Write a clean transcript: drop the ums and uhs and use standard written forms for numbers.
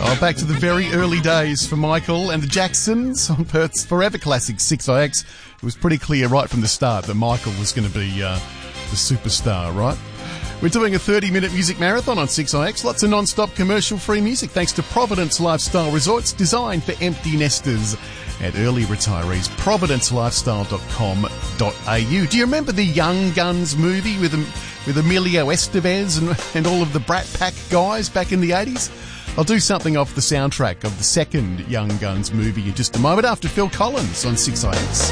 Oh, back to the very early days for Michael and the Jacksons on Perth's forever classic 6IX. It was pretty clear right from the start that Michael was going to be the superstar, right? We're doing a 30-minute music marathon on 6IX. Lots of non-stop commercial-free music thanks to Providence Lifestyle Resorts, designed for empty nesters and early retirees. providencelifestyle.com.au. Do you remember the Young Guns movie with Emilio Estevez and all of the Brat Pack guys back in the 80s? I'll do something off the soundtrack of the second Young Guns movie in just a moment after Phil Collins on 6IX.